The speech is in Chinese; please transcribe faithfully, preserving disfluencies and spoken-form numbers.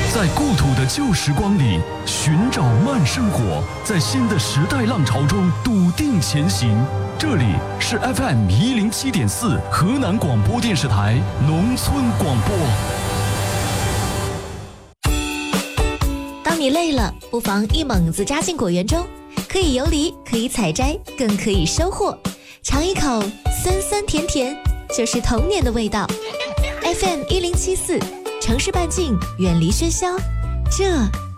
在故土的旧时光里寻找慢生活，在新的时代浪潮中笃定前行。这里是 F M 一零七点四河南广播电视台农村广播。 当你累了，不妨一猛子扎进果园中，可以游离，可以采摘，更可以收获。尝一口酸酸甜甜，就是童年的味道。F M 一零七四，城市半径，远离喧嚣，这